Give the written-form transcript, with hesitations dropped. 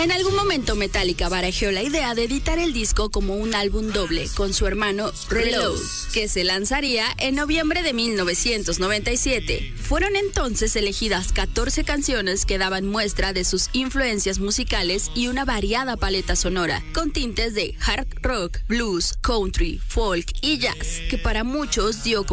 En algún momento Metallica barajó la idea de editar el disco como un álbum doble con su hermano Reload, que se lanzaría en noviembre de 1997. Fueron entonces elegidas 14 canciones que daban muestra de sus influencias musicales y una variada paleta sonora, con tintes de hard rock, blues, country, folk y jazz, que para muchos dio como